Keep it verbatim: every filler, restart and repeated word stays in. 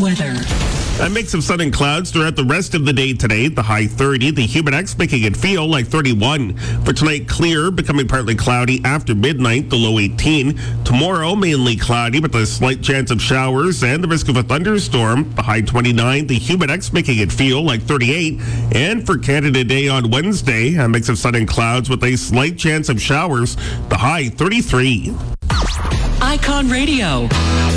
weather. A mix of sun and clouds throughout the rest of the day today. The high thirty, the Humidex making it feel like thirty-one. For tonight, clear, becoming partly cloudy after midnight, the low eighteen. Tomorrow, mainly cloudy with a slight chance of showers and the risk of a thunderstorm. The high twenty-nine, the Humidex making it feel like thirty-eight. And for Canada Day on Wednesday, a mix of sun and clouds with a slight chance of showers. The high thirty-three. Icon Radio.